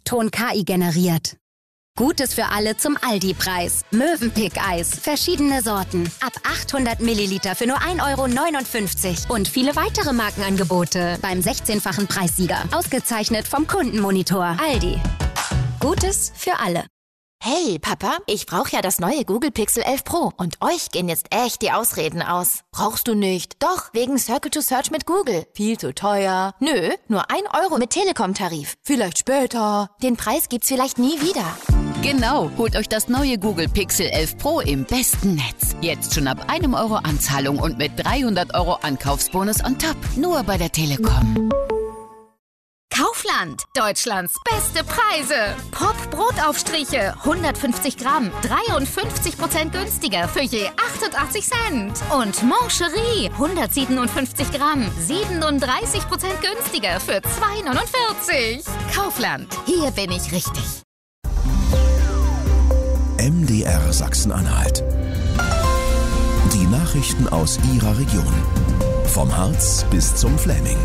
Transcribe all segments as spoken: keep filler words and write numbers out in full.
Ton-K I generiert. Gutes für alle zum Aldi-Preis. Mövenpick-Eis. Verschiedene Sorten. Ab achthundert Milliliter für nur ein Euro neunundfünfzig. Und viele weitere Markenangebote beim sechzehnfachen Preissieger. Ausgezeichnet vom Kundenmonitor. Aldi. Gutes für alle. Hey, Papa, ich brauche ja das neue Google Pixel elf Pro. Und euch gehen jetzt echt die Ausreden aus. Brauchst du nicht? Doch, wegen Circle to Search mit Google. Viel zu teuer. Nö, nur ein Euro mit Telekom-Tarif. Vielleicht später. Den Preis gibt's vielleicht nie wieder. Genau, holt euch das neue Google Pixel elf Pro im besten Netz. Jetzt schon ab einem Euro Anzahlung und mit dreihundert Euro Ankaufsbonus on top. Nur bei der Telekom. Kaufland, Deutschlands beste Preise. Pop Brotaufstriche, hundertfünfzig Gramm, dreiundfünfzig Prozent günstiger für je achtundachtzig Cent. Und Moncherie, hundertsiebenundfünfzig Gramm, siebenunddreißig Prozent günstiger für zwei neunundvierzig. Kaufland, hier bin ich richtig. M D R Sachsen-Anhalt. Die Nachrichten aus Ihrer Region. Vom Harz bis zum Fläming.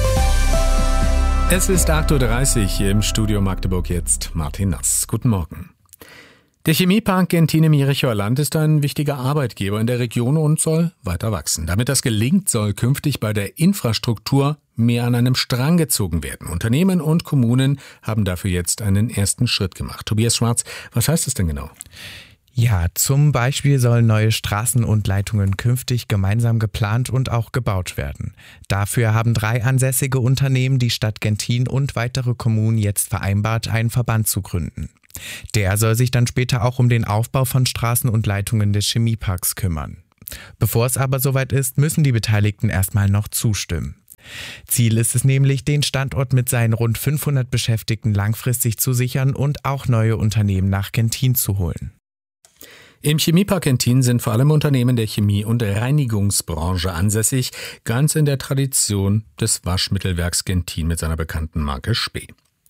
Es ist acht Uhr dreißig hier im Studio Magdeburg, jetzt Martin Nass. Guten Morgen. Der Chemiepark Gentin im Jerichower Land ist ein wichtiger Arbeitgeber in der Region und soll weiter wachsen. Damit das gelingt, soll künftig bei der Infrastruktur mehr an einem Strang gezogen werden. Unternehmen und Kommunen haben dafür jetzt einen ersten Schritt gemacht. Tobias Schwarz, was heißt das denn genau? Ja, zum Beispiel sollen neue Straßen und Leitungen künftig gemeinsam geplant und auch gebaut werden. Dafür haben drei ansässige Unternehmen, die Stadt Gentin und weitere Kommunen jetzt vereinbart, einen Verband zu gründen. Der soll sich dann später auch um den Aufbau von Straßen und Leitungen des Chemieparks kümmern. Bevor es aber soweit ist, müssen die Beteiligten erstmal noch zustimmen. Ziel ist es nämlich, den Standort mit seinen rund fünfhundert Beschäftigten langfristig zu sichern und auch neue Unternehmen nach Gentin zu holen. Im Chemiepark Gentin sind vor allem Unternehmen der Chemie- und Reinigungsbranche ansässig, ganz in der Tradition des Waschmittelwerks Gentin mit seiner bekannten Marke Spee.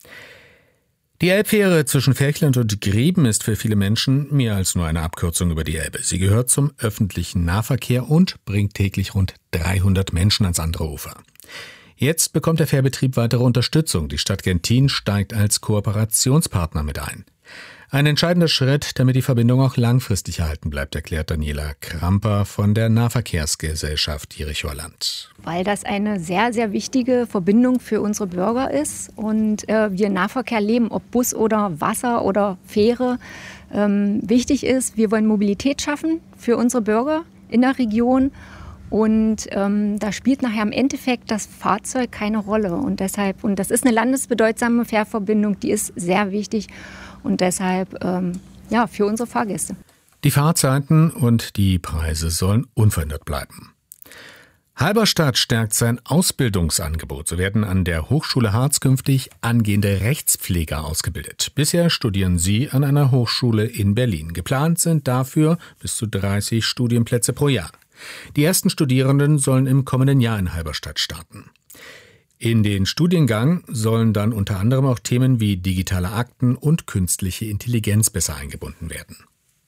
Die Elbfähre zwischen Ferchland und Grieben ist für viele Menschen mehr als nur eine Abkürzung über die Elbe. Sie gehört zum öffentlichen Nahverkehr und bringt täglich rund dreihundert Menschen ans andere Ufer. Jetzt bekommt der Fährbetrieb weitere Unterstützung. Die Stadt Gentin steigt als Kooperationspartner mit ein. Ein entscheidender Schritt, damit die Verbindung auch langfristig erhalten bleibt, erklärt Daniela Kramper von der Nahverkehrsgesellschaft Jerichower Land. Weil das eine sehr, sehr wichtige Verbindung für unsere Bürger ist und äh, wir Nahverkehr leben, ob Bus oder Wasser oder Fähre. Ähm, wichtig ist, wir wollen Mobilität schaffen für unsere Bürger in der Region. Und ähm, da spielt nachher im Endeffekt das Fahrzeug keine Rolle. Und deshalb, und das ist eine landesbedeutsame Fährverbindung, die ist sehr wichtig. Und deshalb, ähm, ja, für unsere Fahrgäste. Die Fahrzeiten und die Preise sollen unverändert bleiben. Halberstadt stärkt sein Ausbildungsangebot. So werden an der Hochschule Harz künftig angehende Rechtspfleger ausgebildet. Bisher studieren sie an einer Hochschule in Berlin. Geplant sind dafür bis zu dreißig Studienplätze pro Jahr. Die ersten Studierenden sollen im kommenden Jahr in Halberstadt starten. In den Studiengang sollen dann unter anderem auch Themen wie digitale Akten und künstliche Intelligenz besser eingebunden werden.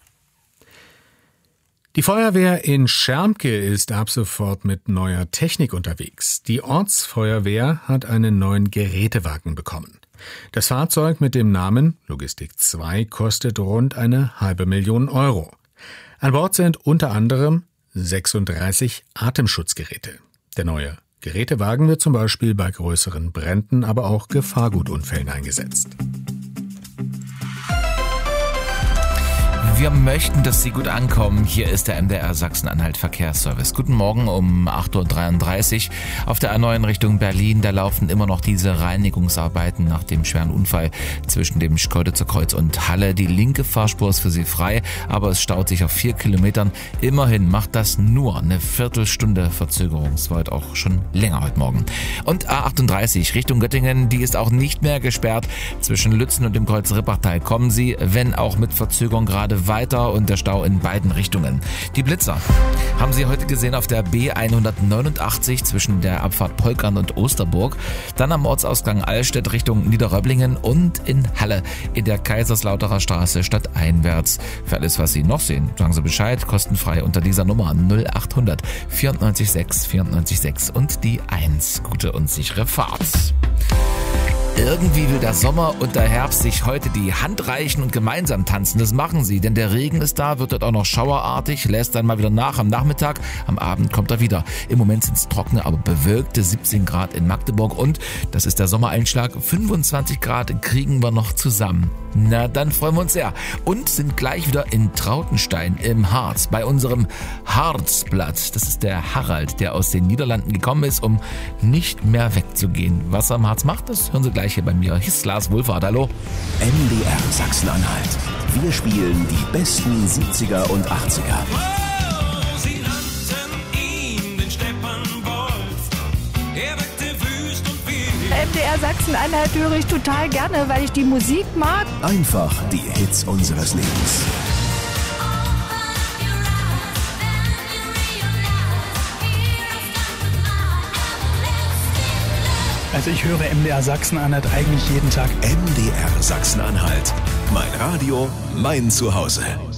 Die Feuerwehr in Schermke ist ab sofort mit neuer Technik unterwegs. Die Ortsfeuerwehr hat einen neuen Gerätewagen bekommen. Das Fahrzeug mit dem Namen Logistik zwei kostet rund eine halbe Million Euro. An Bord sind unter anderem sechsunddreißig Atemschutzgeräte. Der neue Gerätewagen wird zum Beispiel bei größeren Bränden, aber auch Gefahrgutunfällen eingesetzt. Wir möchten, dass Sie gut ankommen. Hier ist der M D R Sachsen-Anhalt Verkehrsservice. Guten Morgen um acht Uhr dreiunddreißig. Auf der A neun Richtung Berlin, da laufen immer noch diese Reinigungsarbeiten nach dem schweren Unfall zwischen dem Schkeuditzer Kreuz und Halle. Die linke Fahrspur ist für Sie frei, aber es staut sich auf vier Kilometern. Immerhin macht das nur eine Viertelstunde Verzögerung. Es war heute auch schon länger heute Morgen. Und A achtunddreißig Richtung Göttingen, die ist auch nicht mehr gesperrt. Zwischen Lützen und dem Kreuz Rippachtal kommen Sie, wenn auch mit Verzögerung, gerade weiter und der Stau in beiden Richtungen. Die Blitzer haben Sie heute gesehen auf der B hundertneunundachtzig zwischen der Abfahrt Polkern und Osterburg, dann am Ortsausgang Allstedt Richtung Niederröblingen und in Halle in der Kaiserslauterer Straße stadteinwärts. Für alles, was Sie noch sehen, sagen Sie Bescheid, kostenfrei unter dieser Nummer null achthundert vierundneunzig sechs vierundneunzig sechs und die eins. Gute und sichere Fahrt. Irgendwie will der Sommer und der Herbst sich heute die Hand reichen und gemeinsam tanzen. Das machen sie, denn der Regen ist da, wird dort auch noch schauerartig, lässt dann mal wieder nach am Nachmittag. Am Abend kommt er wieder. Im Moment sind es trockene, aber bewölkte siebzehn Grad in Magdeburg und, das ist der Sommereinschlag, fünfundzwanzig Grad kriegen wir noch zusammen. Na, dann freuen wir uns sehr. Und sind gleich wieder in Trautenstein im Harz bei unserem Harzblatt. Das ist der Harald, der aus den Niederlanden gekommen ist, um nicht mehr wegzugehen. Was er am Harz macht, das hören Sie gleich hier bei mir. Hier ist Lars Wohlfahrt, hallo. M D R Sachsen-Anhalt. Wir spielen die besten siebziger und achtziger. Sie nannten ihn den Steppenwolf. Er weckte wüst und wild. M D R Sachsen-Anhalt höre ich total gerne, weil ich die Musik mag. Einfach die Hits unseres Lebens. Also ich höre M D R Sachsen-Anhalt eigentlich jeden Tag. M D R Sachsen-Anhalt. Mein Radio, mein Zuhause.